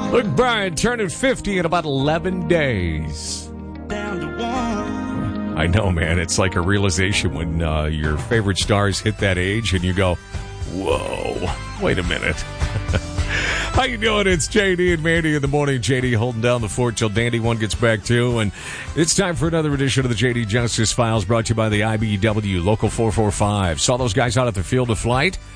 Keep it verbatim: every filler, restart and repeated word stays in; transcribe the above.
Luke Bryan turning fifty in about eleven days. Down to one. I know, man. It's like a realization when uh, your favorite stars hit that age and you go, whoa, wait a minute. How you doing? It's J D and Mandy in the morning. J D holding down the fort till Dandy One gets back too. And it's time for another edition of the J D Justice Files, brought to you by the I B E W Local four four five. Saw those guys out at the field of flight?